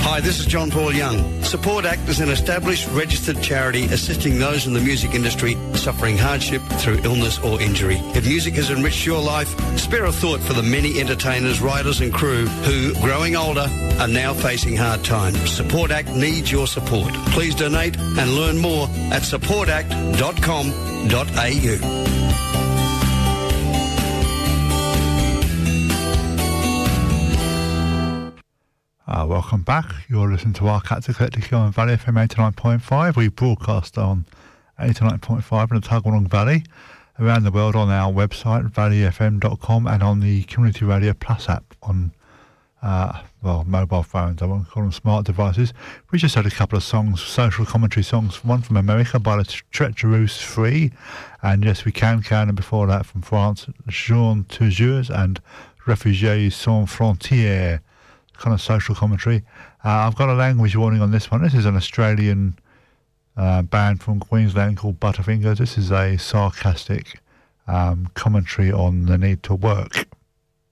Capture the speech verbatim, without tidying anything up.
Hi, this is John Paul Young. Support Act is an established registered charity assisting those in the music industry suffering hardship through illness or injury. If music has enriched your life, spare a thought for the many entertainers, writers and crew who, growing older, are now facing hard times. Support Act needs your support. Please donate and learn more at support act dot com dot a u. Uh, welcome back. You're listening to our Cat Collective here on Valley F M eighty-nine point five. We broadcast on eighty-nine point five in the Tuggeranong Valley, around the world on our website, valley f m dot com, and on the Community Radio Plus app on, uh, well, mobile phones. I won't call them smart devices. We just had a couple of songs, social commentary songs, one from America by the Treacherous Free, and Yes We Can Can, and before that from France, Jean Toujours and Réfugiés Sans Frontières. Kind of social commentary. Uh, I've got a language warning on this one. This is an Australian uh, band from Queensland called Butterfingers. This is a sarcastic um, commentary on the need to work.